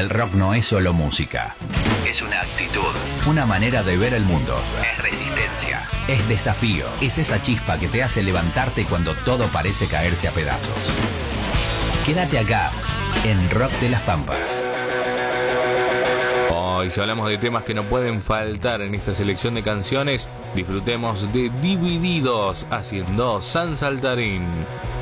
El rock no es solo música. Es una actitud, una manera de ver el mundo. Es resistencia, es desafío, es esa chispa que te hace levantarte cuando todo parece caerse a pedazos. Quédate acá, en Rock de las Pampas. Hoy, si hablamos de temas que no pueden faltar en esta selección de canciones, disfrutemos de Divididos haciendo San Saltarín.